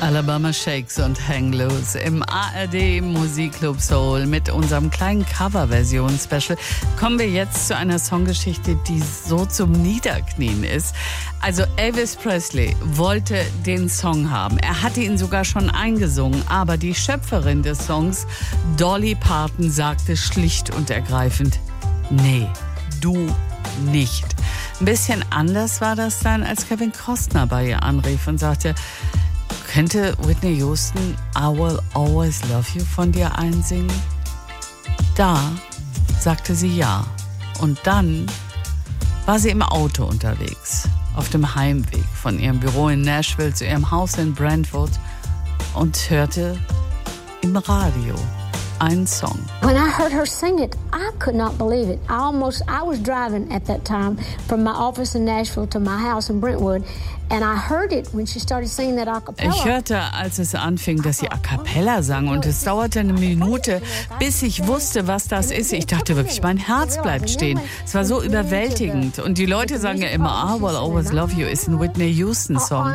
Alabama Shakes und Hang Loose im ARD Musikclub Soul mit unserem kleinen Coverversion-Special kommen wir jetzt zu einer Songgeschichte, die so zum Niederknien ist. Also Elvis Presley wollte den Song haben. Er hatte ihn sogar schon eingesungen, aber die Schöpferin des Songs, Dolly Parton, sagte schlicht und ergreifend: Nee, du nicht. Ein bisschen anders war das dann, als Kevin Costner bei ihr anrief und sagte: Könnte Whitney Houston I Will Always Love You von dir einsingen? Da sagte sie ja. Und dann war sie im Auto unterwegs, auf dem Heimweg von ihrem Büro in Nashville zu ihrem Haus in Brentwood und hörte im Radio einen Song. When I heard her sing it, I could not believe it. I was driving at that time from my office in Nashville to my house in Brentwood, and I heard it when she started singing that a cappella. Ich hörte, als es anfing, dass sie a cappella sang, und es dauerte eine Minute, bis ich wusste, was das ist. Ich dachte wirklich, mein Herz bleibt stehen. Es war so überwältigend, und die Leute sagen ja immer, I Will Always Love You ist ein Whitney Houston Song.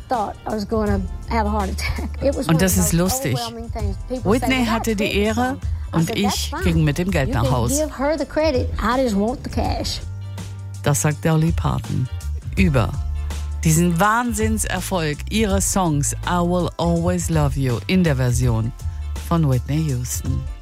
Und das ist lustig. Whitney hatte die Ehre und ich ging mit dem Geld nach Haus. Das sagt Dolly Parton über diesen Wahnsinnserfolg ihres Songs I Will Always Love You in der Version von Whitney Houston.